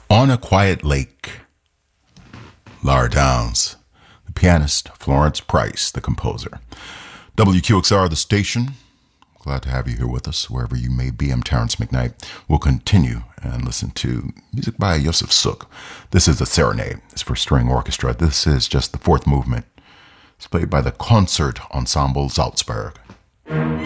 On a Quiet Lake, Lara Downs, the pianist, Florence Price, the composer. WQXR, the station. Glad to have you here with us, wherever you may be. I'm Terrence McKnight. We'll continue and listen to music by Josef Suk. This is a serenade. It's for string orchestra. This is just the fourth movement. It's played by the Concert Ensemble Salzburg.